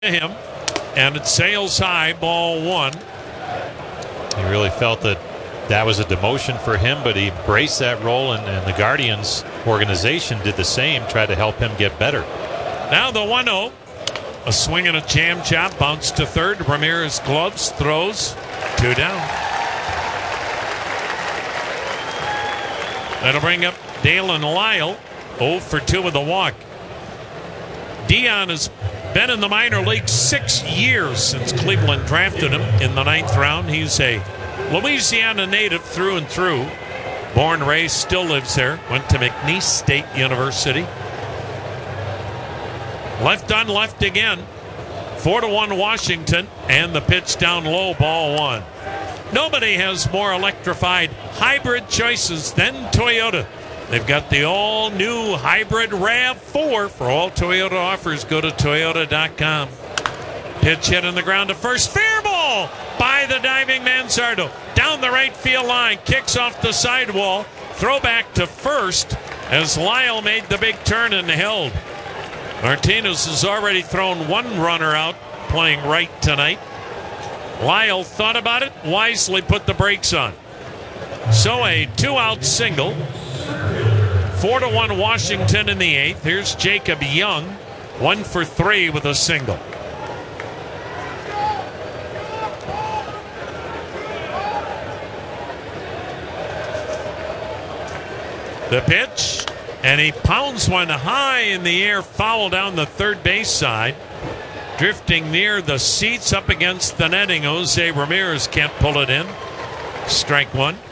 him, and it sails high, ball one. He really felt that was a demotion for him, but he embraced that role, and the Guardians organization did the same, tried to help him get better. Now the 1-0. A swing and a jam chop, bounce to third. Ramirez gloves, throws, 2 down. That'll bring up Dalen Lyle, 0 for 2 with a walk. Dion has been in the minor leagues 6 years since Cleveland drafted him in the 9th round. He's a Louisiana native through and through. Born, raised, still lives there. Went to McNeese State University. Left on left again. 4-1 Washington, and the pitch down low, ball one. Nobody has more electrified hybrid choices than Toyota. They've got the all-new hybrid RAV4. For all Toyota offers, go to Toyota.com. Pitch hit on the ground to first. Fair ball by the diving Manzardo. Down the right field line. Kicks off the sidewall. Throw back to first as Lyle made the big turn and held. Martinez has already thrown one runner out playing right tonight. Lyle thought about it, wisely put the brakes on. So a 2-out single. 4-1 Washington in the 8th. Here's Jacob Young, 1 for 3 with a single. The pitch, and he pounds one high in the air, foul down the third base side. Drifting near the seats up against the netting. Jose Ramirez can't pull it in. Strike one.